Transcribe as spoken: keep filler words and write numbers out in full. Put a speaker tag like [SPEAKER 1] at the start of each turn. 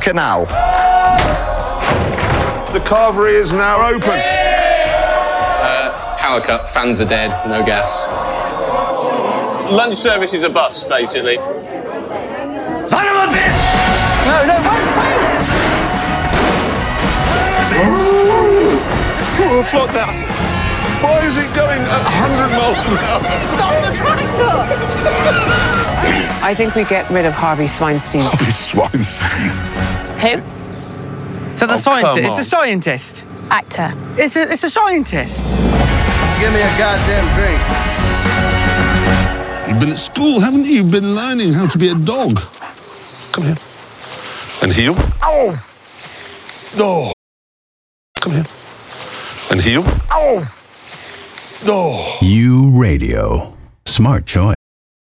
[SPEAKER 1] Canal.
[SPEAKER 2] The carvery is now open.
[SPEAKER 3] Uh, power cut, fans are dead, no gas. Lunch service is a bus, basically.
[SPEAKER 1] Son of a bitch!
[SPEAKER 4] No, no, wait, wait!
[SPEAKER 2] Oh, fuck that. Why is it going at one hundred miles an hour?
[SPEAKER 4] Stop the tractor!
[SPEAKER 5] I think we get rid of Harvey Swinestein.
[SPEAKER 2] Harvey Swinestein.
[SPEAKER 5] Who?
[SPEAKER 4] So the
[SPEAKER 2] Oh,
[SPEAKER 4] scientist,
[SPEAKER 2] come
[SPEAKER 4] it's
[SPEAKER 2] on.
[SPEAKER 4] a scientist.
[SPEAKER 5] Actor.
[SPEAKER 4] It's a, it's a scientist.
[SPEAKER 6] Give me a goddamn drink.
[SPEAKER 7] You've been at school, haven't you? You've been learning how to be a dog.
[SPEAKER 2] Come here. And heel.
[SPEAKER 1] Oh!
[SPEAKER 2] No. Come here. And heel.
[SPEAKER 1] Oh!
[SPEAKER 2] No.
[SPEAKER 8] U Radio. Smart choice.